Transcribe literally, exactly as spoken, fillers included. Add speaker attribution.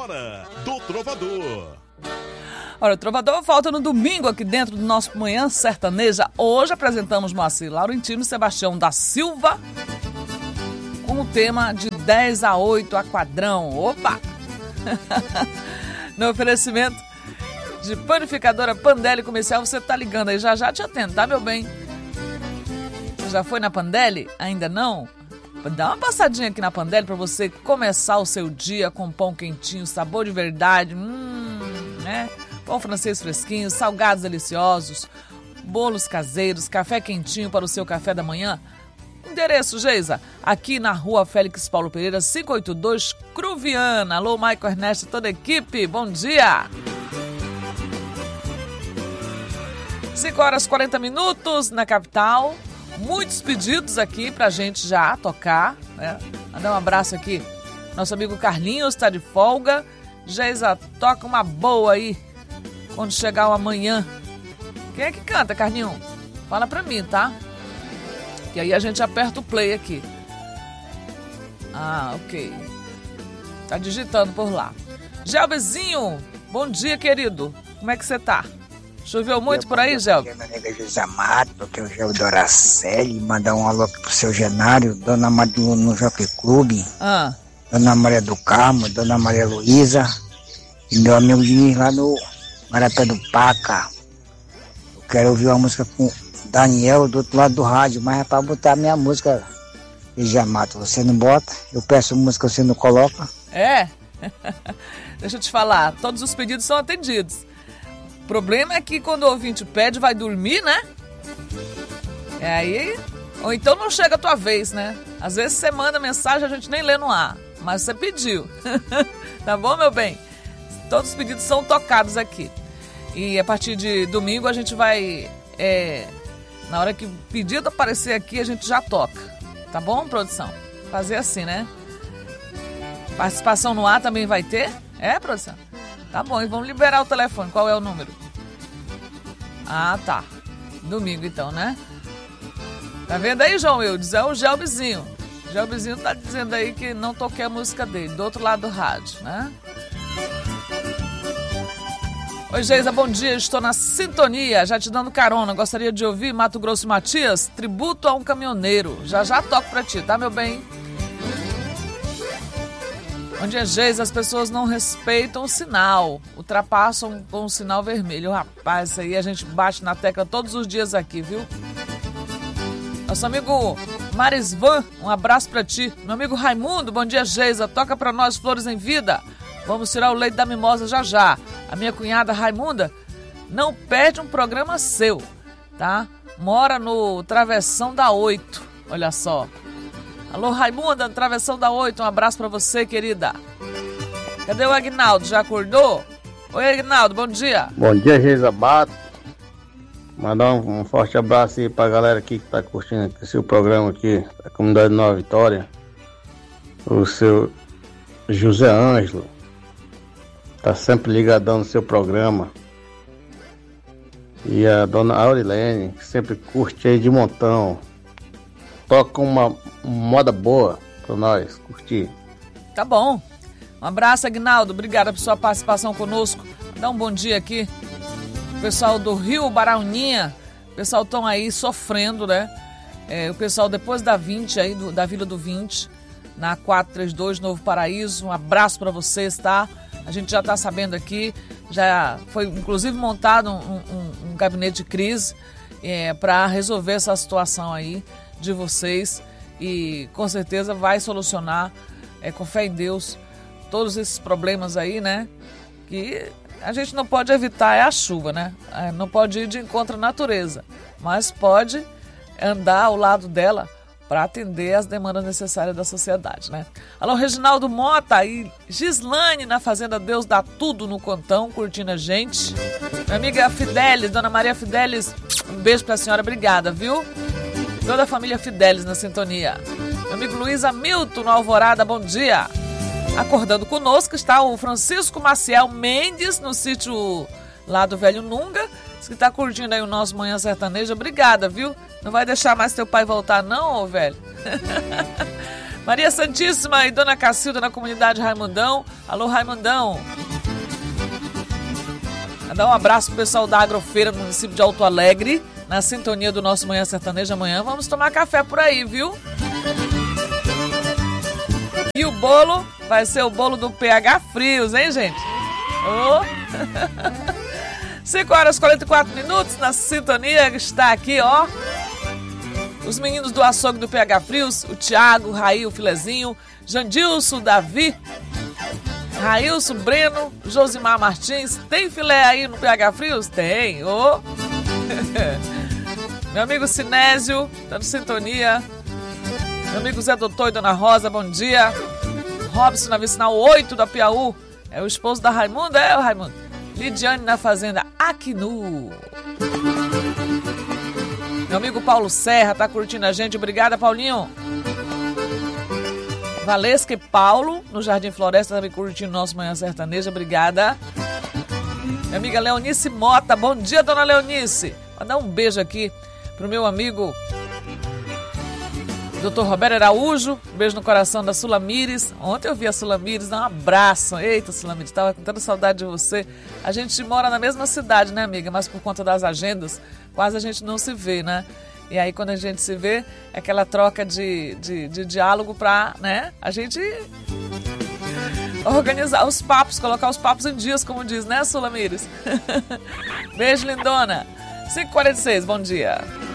Speaker 1: Hora do Trovador.
Speaker 2: Olha, o Trovador volta no domingo aqui dentro do nosso Manhã Sertaneja. Hoje apresentamos Moacir Laurentino e Sebastião da Silva com o tema de dez a oito a quadrão. Opa! No oferecimento de Panificadora Pandelli Comercial, você tá ligando aí, já já te atendo, tá, meu bem? Você já foi na Pandelli? Ainda não? Dá uma passadinha aqui na Pandelli para você começar o seu dia com pão quentinho, sabor de verdade, hum, né? Pão francês fresquinho, salgados deliciosos, bolos caseiros, café quentinho para o seu café da manhã. Endereço, Geisa, aqui na rua Félix Paulo Pereira, quinhentos e oitenta e dois, Cruviana. Alô, Michael Ernesto, toda a equipe, bom dia! cinco horas e quarenta minutos na capital. Muitos pedidos aqui pra gente já tocar, né? Mandar um abraço aqui. Nosso amigo Carlinhos está de folga. Geisa, toca uma boa aí quando chegar o amanhã. Quem é que canta, Carlinhos? Fala pra mim, tá? Que aí a gente aperta o play aqui. Ah, ok. Tá digitando por lá. Gelbezinho, bom dia, querido. Como é que você tá? Choveu muito por aí, Gelbe?
Speaker 3: Minha amiga José Mato, que é o Gelbe do Araceli, mandar um alô aqui pro seu Genário, Dona Maria no Jockey Clube,
Speaker 2: ah.
Speaker 3: Dona Maria do Carmo, Dona Maria Luísa, e meu amigo Diniz lá no Marapé do Paca. Eu quero ouvir uma música com Daniel do outro lado do rádio, mas é pra botar a minha música, José Mato. Você não bota, eu peço música, você não coloca.
Speaker 2: É? Deixa eu te falar, todos os pedidos são atendidos. O problema é que quando o ouvinte pede, vai dormir, né? É aí... Ou então não chega a tua vez, né? Às vezes você manda mensagem, a gente nem lê no ar. Mas você pediu. Tá bom, meu bem? Todos os pedidos são tocados aqui. E a partir de domingo a gente vai... É, na hora que o pedido aparecer aqui, a gente já toca. Tá bom, produção? Fazer assim, né? Participação no ar também vai ter? É, produção? Tá bom, e vamos liberar o telefone. Qual é o número? Ah, tá. Domingo, então, né? Tá vendo aí, João Eudes? É o Gelbezinho. O Gelbezinho tá dizendo aí que não toquei a música dele, do outro lado do rádio, né? Oi, Geisa, bom dia. Estou na sintonia, já te dando carona. Gostaria de ouvir Mato Grosso e Matias, Tributo a um Caminhoneiro. Já já toco pra ti, tá, meu bem? Onde é Geisa, as pessoas não respeitam o sinal, ultrapassam com o sinal vermelho. Rapaz, isso aí a gente bate na tecla todos os dias aqui, viu? Nosso amigo Marisvan, um abraço pra ti. Meu amigo Raimundo, bom dia, Geisa. Toca pra nós Flores em Vida. Vamos tirar o leite da mimosa já já. A minha cunhada Raimunda não perde um programa seu, tá? Mora no Travessão da oito, olha só. Alô, Raimunda, Travessão da oito, um abraço pra você, querida. Cadê o Agnaldo? Já acordou? Oi, Agnaldo, bom dia.
Speaker 4: Bom dia, Geisa Mato. Mandar um, um forte abraço aí pra galera aqui que tá curtindo esse seu programa aqui, da comunidade Nova Vitória. O seu José Ângelo tá sempre ligadão no seu programa. E a dona Aurilene, que sempre curte aí de montão. Toca uma moda boa pra nós curtir.
Speaker 2: Tá bom. Um abraço, Agnaldo. Obrigada por sua participação conosco. Dá um bom dia aqui. O pessoal do Rio Barauninha. O pessoal estão aí sofrendo, né? É, o pessoal depois da vinte aí, do, da Vila do vinte, na quatrocentos e trinta e dois, Novo Paraíso. Um abraço pra vocês, tá? A gente já tá sabendo aqui. Já foi, inclusive, montado um, um, um gabinete de crise é, para resolver essa situação aí de vocês, e com certeza vai solucionar, é, com fé em Deus, todos esses problemas aí, né? Que a gente não pode evitar, é a chuva, né? É, não pode ir de encontro à natureza, mas pode andar ao lado dela para atender as demandas necessárias da sociedade, né? Alô, Reginaldo Mota e Gislane na Fazenda Deus Dá Tudo no Contão, curtindo a gente. Minha amiga Fidelis, Dona Maria Fidelis, um beijo pra senhora, obrigada, viu? Toda a família Fidelis na sintonia. Meu amigo Luiz Hamilton, no Alvorada, bom dia. Acordando conosco está o Francisco Maciel Mendes, no sítio lá do Velho Nunga. Diz que está curtindo aí o nosso Manhã Sertaneja. Obrigada, viu? Não vai deixar mais teu pai voltar não, ô velho? Maria Santíssima e Dona Cacilda na comunidade Raimundão. Alô, Raimundão. Dá um abraço pro pessoal da Agrofeira, no município de Alto Alegre, na sintonia do nosso Manhã Sertaneja. Amanhã vamos tomar café por aí, viu? E o bolo vai ser o bolo do P H Frios, hein, gente? Oh. cinco horas e quarenta e quatro minutos na sintonia, está aqui, ó. Os meninos do açougue do P H Frios, o Thiago, o Raí, o Filezinho, Jandilson, o Davi, Railson, Breno, Josimar Martins. Tem filé aí no P H Frios? Tem, ô! Oh. Meu amigo Sinésio, tá no sintonia. Meu amigo Zé Doutor e Dona Rosa, bom dia. Robson na vicinal oito da Piauí. É o esposo da Raimunda, é o Raimundo? Lidiane na fazenda Aquinu. Meu amigo Paulo Serra tá curtindo a gente. Obrigada, Paulinho. Valesca e Paulo, no Jardim Floresta, também curtindo nosso Manhã Sertaneja. Obrigada. Minha amiga Leonice Mota. Bom dia, dona Leonice. Vou dar um beijo aqui pro meu amigo doutor Roberto Araújo. Um beijo no coração da Sulamires. Ontem eu vi a Sulamires, dá um abraço. Eita, Sulamires, estava com tanta saudade de você. A gente mora na mesma cidade, né, amiga? Mas por conta das agendas, quase a gente não se vê, né? E aí, quando a gente se vê, é aquela troca de, de, de diálogo pra, né, a gente organizar os papos, colocar os papos em dias, como diz, né, Sulamires? Beijo, lindona. cinco e quarenta e seis, bom dia.